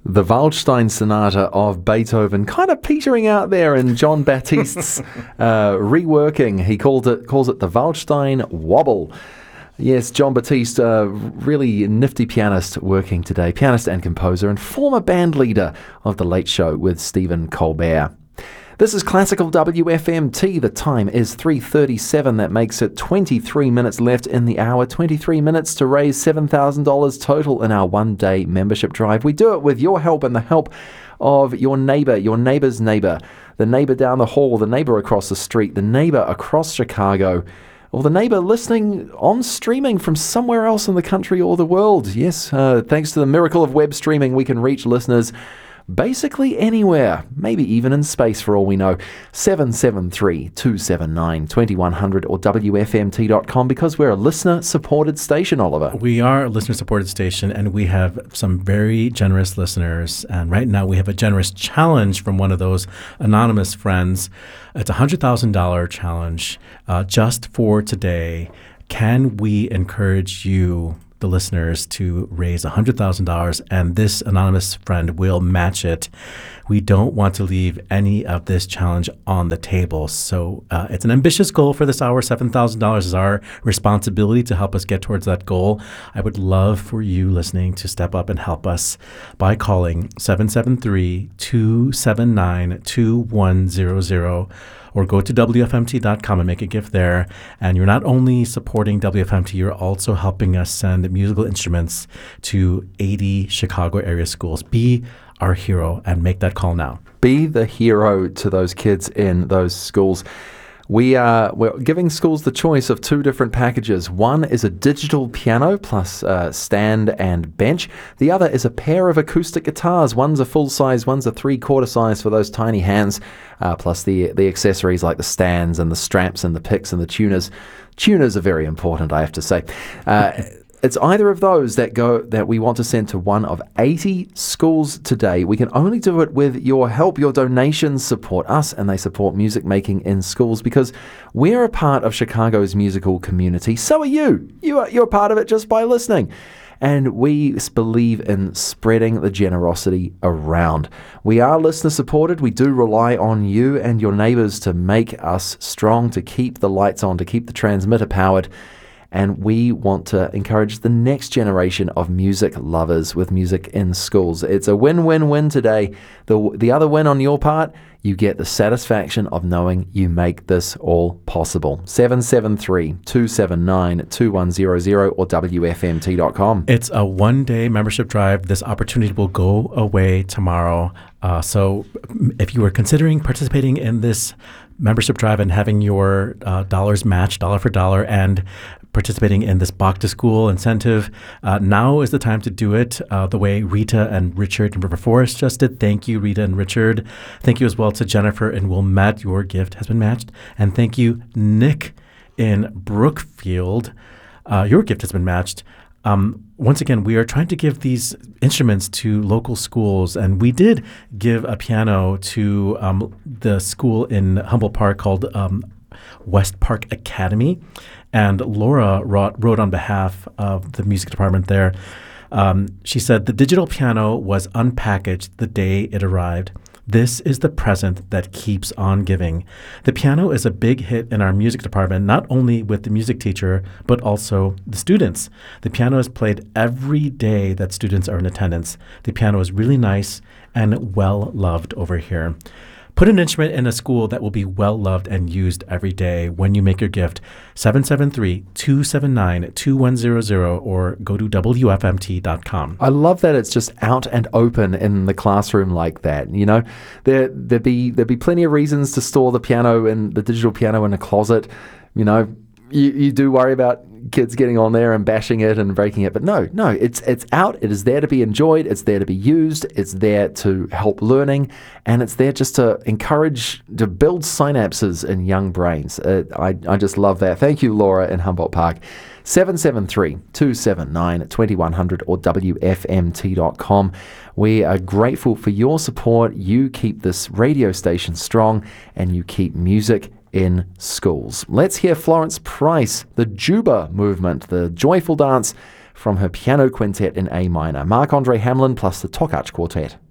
The Waldstein Sonata of Beethoven, kind of petering out there in John Baptiste's reworking. He calls it the Waldstein Wobble. Yes, John Baptiste, really nifty pianist working today, pianist and composer, and former band leader of The Late Show with Stephen Colbert. This is Classical WFMT. The time is 3:37. That makes it 23 minutes left in the hour. 23 minutes to raise $7,000 total in our one-day membership drive. We do it with your help and the help of your neighbor, your neighbor's neighbor, the neighbor down the hall, the neighbor across the street, the neighbor across Chicago, or the neighbor listening on streaming from somewhere else in the country or the world. Yes, thanks to the miracle of web streaming, we can reach listeners basically anywhere, maybe even in space for all we know. 773-279-2100 or WFMT.com, because we're a listener-supported station, Oliver. We are a listener-supported station, and we have some very generous listeners. And right now we have a generous challenge from one of those anonymous friends. It's a $100,000 challenge just for today. Can we encourage you, the listeners, to raise $100,000, and this anonymous friend will match it? We don't want to leave any of this challenge on the table. So it's an ambitious goal for this hour. $7,000 is our responsibility to help us get towards that goal. I would love for you listening to step up and help us by calling 773-279-2100. Or go to WFMT.com and make a gift there. And you're not only supporting WFMT, you're also helping us send musical instruments to 80 Chicago area schools. Be our hero and make that call now. Be the hero to those kids in those schools. We're giving schools the choice of two different packages. One is a digital piano plus stand and bench. The other is a pair of acoustic guitars. One's a full size, one's a 3/4 size for those tiny hands, plus the accessories like the stands and the straps and the picks and the tuners. Tuners are very important, I have to say. It's either of those that we want to send to one of 80 schools today. We can only do it with your help. Your donations support us, and they support music making in schools, because we're a part of Chicago's musical community. So are you. You're part of it just by listening. And we believe in spreading the generosity around. We are listener supported. We do rely on you and your neighbors to make us strong, to keep the lights on, to keep the transmitter powered. And we want to encourage the next generation of music lovers with music in schools. It's a win-win-win today. The other win on your part, you get the satisfaction of knowing you make this all possible. 773-279-2100 or WFMT.com. It's a one-day membership drive. This opportunity will go away tomorrow. So if you are considering participating in this membership drive and having your dollars matched dollar for dollar and participating in this Back to School incentive, now is the time to do it the way Rita and Richard in River Forest just did. Thank you, Rita and Richard. Thank you as well to Jennifer and Wilmette. Your gift has been matched. And thank you, Nick in Brookfield. Your gift has been matched. Once again, we are trying to give these instruments to local schools, and we did give a piano to the school in Humboldt Park called West Park Academy, and Laura wrote on behalf of the music department there. She said, "The digital piano was unpackaged the day it arrived. This is the present that keeps on giving. The piano is a big hit in our music department, not only with the music teacher, but also the students. The piano is played every day that students are in attendance. The piano is really nice and well loved over here." Put an instrument in a school that will be well loved and used every day when you make your gift. 773-279-2100 or go to WFMT.com. I love that it's just out and open in the classroom like that. You know, there'd be plenty of reasons to store the piano and the digital piano in a closet. You know, you do worry about kids getting on there and bashing it and breaking it, but no, it's out. It is there to be enjoyed. It's there to be used. It's there to help learning, and it's there just to encourage, to build synapses in young brains. I just love that. Thank you, Laura in Humboldt Park. 773-279-2100 or WFMT.com. We are grateful for your support. You keep this radio station strong, and you keep music in schools. Let's hear Florence Price, the Juba movement, the joyful dance from her piano quintet in A minor. Marc-Andre Hamelin plus the Tokac Quartet.